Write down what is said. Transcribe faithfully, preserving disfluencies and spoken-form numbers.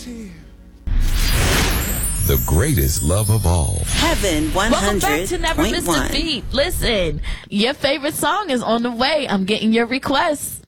The greatest love of all. Heaven one Welcome back hundred to Never point Miss one. a Beat. Listen, your favorite song is on the way. I'm getting your requests.